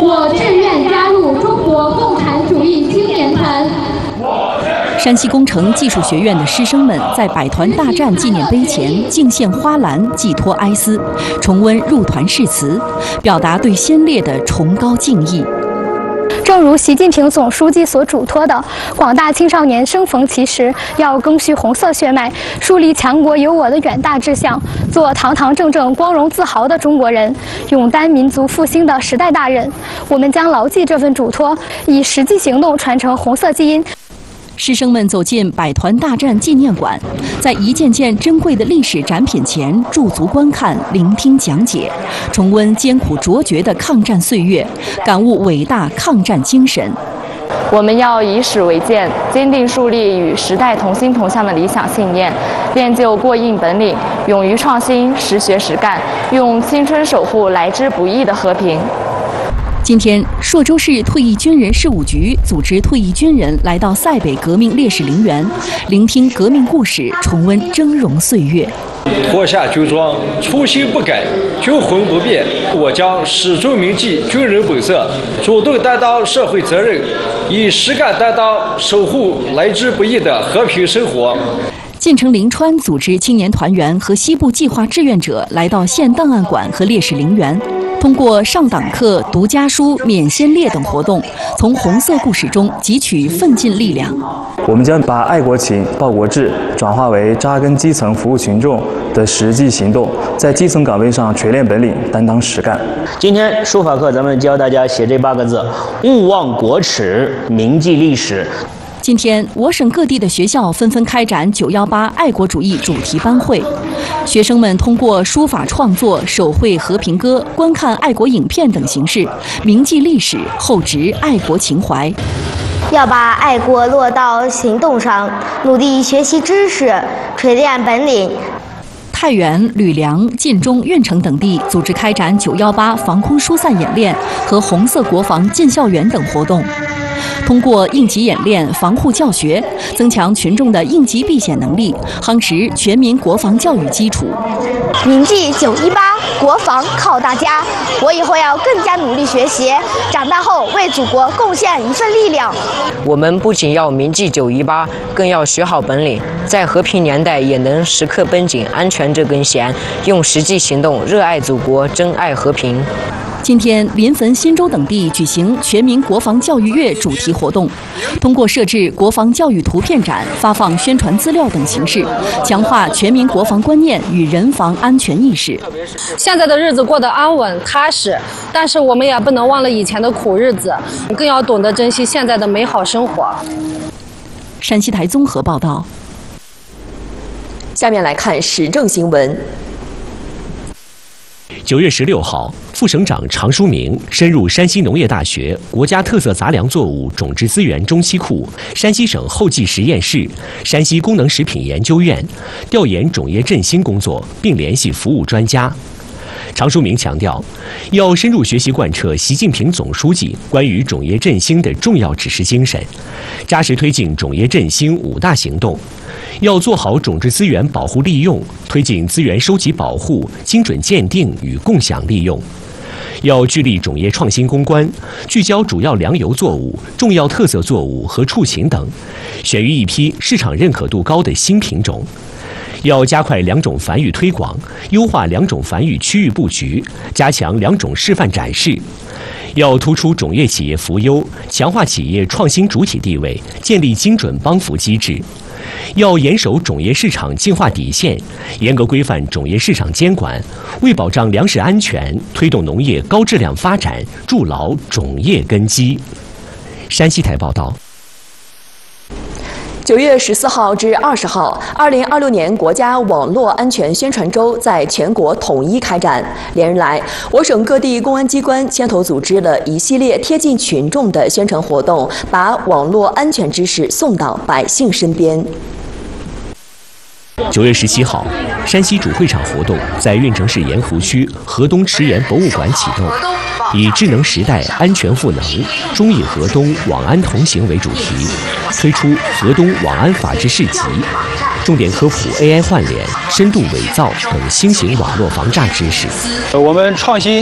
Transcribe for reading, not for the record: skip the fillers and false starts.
我志愿加入中国共产主义青年团。 山西工程技术学院的师生们在百团大战纪念碑前敬献花篮，寄托哀思，重温入团誓词，表达对先烈的崇高敬意。 正如习近平总书记所嘱托的，广大青少年生逢其时，要赓续红色血脉，树立强国有我的远大志向，做堂堂正正、光荣自豪的中国人，勇担民族复兴的时代大任。我们将牢记这份嘱托，以实际行动传承红色基因。 师生们走进百团大战纪念馆，在一件件珍贵的历史展品前驻足观看、聆听讲解，重温艰苦卓绝的抗战岁月，感悟伟大抗战精神。 我们要以史为鉴，坚定树立与时代同心同向的理想信念，练就过硬本领，勇于创新，实学实干，用青春守护来之不易的和平。 今天，朔州市退役军人事务局组织退役军人来到塞北革命烈士陵园，聆听革命故事，重温峥嵘岁月。 脱下军装，初心不改，军魂不变。我将始终铭记军人本色，主动担当社会责任，以实干担当守护来之不易的和平生活。 晋城临川组织青年团员和西部计划志愿者来到县档案馆和烈士陵园。通过上党课、读家书、免先烈等活动，从红色故事中汲取奋进力量。 我们将把爱国情、报国志转化为扎根基层、服务群众的实际行动，在基层岗位上锤炼本领，担当实干。 今天书法课咱们教大家写这8个字：勿忘国耻，铭记历史。 今天，我省各地的学校纷纷开展918爱国主义主题班会，学生们通过书法创作、手绘和平歌、观看爱国影片等形式，铭记历史，厚植爱国情怀。 要把爱国落到行动上，努力学习知识，锤炼本领。 太原、吕梁、晋中、运城等地组织开展918防空疏散演练和红色国防进校园等活动。通过应急演练、防护教学，增强群众的应急避险能力，夯实全民国防教育基础。 铭记918，国防靠大家。我以后要更加努力学习，长大后为祖国贡献一份力量。 我们不仅要铭记918，更要学好本领，在和平年代也能时刻绷紧安全这根弦，用实际行动热爱祖国，珍爱和平。 今天，临汾、忻州等地举行全民国防教育月主题活动，通过设置国防教育图片展、发放宣传资料等形式，强化全民国防观念与人防安全意识。 现在的日子过得安稳踏实，但是我们也不能忘了以前的苦日子，更要懂得珍惜现在的美好生活。 山西台综合报道。 下面来看时政新闻。 9月16号，副省长常书明深入山西农业大学国家特色杂粮作物种质资源中期库、山西省后继实验室、山西功能食品研究院，调研种业振兴工作，并联系服务专家。常书明强调，要深入学习贯彻习近平总书记关于种业振兴的重要指示精神，扎实推进种业振兴5大行动。要做好种质资源保护利用，推进资源收集保护、精准鉴定与共享利用。要聚力种业创新攻关，聚焦主要粮油作物、重要特色作物和畜禽等，选育一批市场认可度高的新品种。要加快良种繁育推广，优化良种繁育区域布局，加强良种示范展示。要突出种业企业扶优，强化企业创新主体地位，建立精准帮扶机制。要严守种业市场净化底线，严格规范种业市场监管，为保障粮食安全，推动农业高质量发展，筑牢种业根基。山西台报道。 9月14号至20号，2026年国家网络安全宣传周在全国统一开展。连日来，我省各地公安机关牵头组织了一系列贴近群众的宣传活动，把网络安全知识送到百姓身边。 9月17号，山西主会场活动在运城市盐湖区河东池园博物馆启动，以智能时代安全赋能，中以河东网安同行为主题，推出河东网安法治市集，重点科普 AI 换脸、深度伪造等新型网络防诈知识。 我们创新